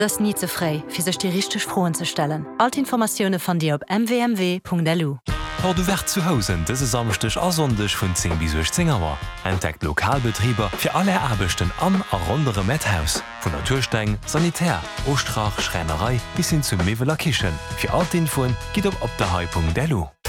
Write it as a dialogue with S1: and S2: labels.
S1: Das nie zu frei, fir sech die richtig Froen zu stellen. Alt Informationen von dir op mwmw.lu.
S2: Hor du wär zu Hausen dëse samstech a sondech vun 10 bis 16 Auer. Entdeckt Lokalbetrieber fir alle Erbechten an a rondere Methaus. Von Natursteng, Sanitär, Ostrach, Schreinerei bis hin zu Meveler Kichen. Fir Altinfoen giet op der Hai.delu.